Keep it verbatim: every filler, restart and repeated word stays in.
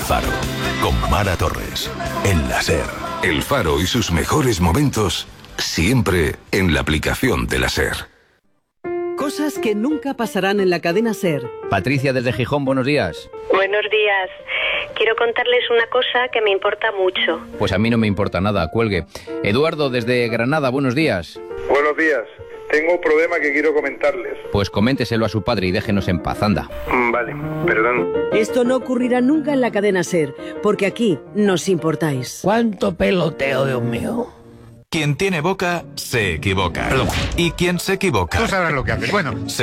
Faro, con Mara Torres, en la SER. El Faro y sus mejores momentos, siempre en la aplicación de la SER. Cosas que nunca pasarán en la cadena SER. Patricia desde Gijón, buenos días. Buenos días. Quiero contarles una cosa que me importa mucho. Pues a mí no me importa nada, cuelgue. Eduardo desde Granada, buenos días. Buenos días. Tengo un problema que quiero comentarles. Pues coménteselo a su padre y déjenos en paz, anda. Vale, perdón. Esto no ocurrirá nunca en la cadena SER, porque aquí nos importáis. ¿Cuánto peloteo, Dios mío? Quien tiene boca, se equivoca. Perdón. Y quien se equivoca... Tú sabrás lo que haces. Bueno...